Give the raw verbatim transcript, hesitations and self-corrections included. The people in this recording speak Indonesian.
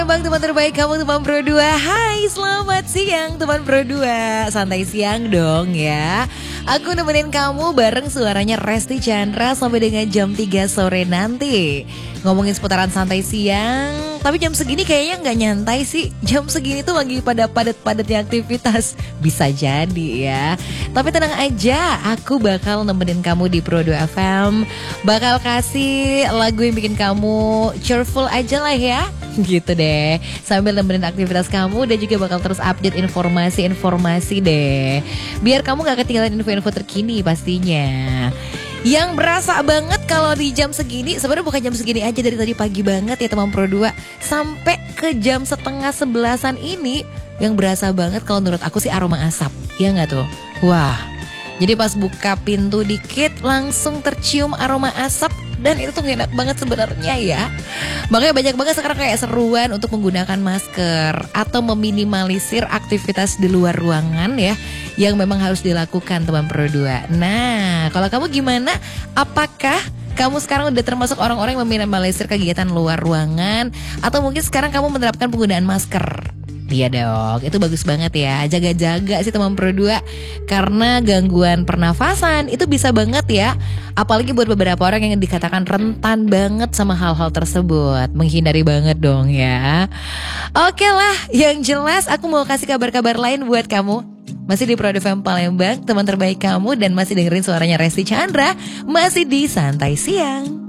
Bang teman terbaik kamu teman Pro dua. Hai selamat siang teman Pro dua. Santai siang dong ya. Aku nemenin kamu bareng suaranya Resti Chandra sampai dengan jam tiga sore nanti. Ngomongin seputaran santai siang. Tapi jam segini kayaknya gak nyantai sih. Jam segini tuh lagi pada padat-padatnya aktivitas. Bisa jadi ya. Tapi tenang aja, aku bakal nemenin kamu di Pro dua F M. Bakal kasih lagu yang bikin kamu cheerful aja lah ya. Gitu deh. Sambil nemenin aktivitas kamu dan juga bakal terus update informasi-informasi deh. Biar kamu gak ketinggalan info-info terkini pastinya. Yang berasa banget kalau di jam segini, sebenarnya bukan jam segini aja, dari tadi pagi banget ya teman Pro dua sampai ke jam setengah sebelasan ini. Yang berasa banget kalau menurut aku sih aroma asap. Ya gak tuh? Wah, jadi pas buka pintu dikit langsung tercium aroma asap. Dan itu tuh enak banget sebenarnya ya. Makanya banyak banget sekarang kayak seruan untuk menggunakan masker atau meminimalisir aktivitas di luar ruangan ya, yang memang harus dilakukan teman Pro dua. Nah, kalau kamu gimana? Apakah kamu sekarang udah termasuk orang-orang yang meminimalisir kegiatan luar ruangan? Atau mungkin sekarang kamu menerapkan penggunaan masker? Iya dong, itu bagus banget ya. Jaga-jaga sih teman Pro dua. Karena gangguan pernafasan itu bisa banget ya. Apalagi buat beberapa orang yang dikatakan rentan banget sama hal-hal tersebut. Menghindari banget dong ya. Oke lah, yang jelas aku mau kasih kabar-kabar lain buat kamu. Masih di Pro dua F M Palembang, teman terbaik kamu. Dan masih dengerin suaranya Resti Chandra. Masih di Santai Siang.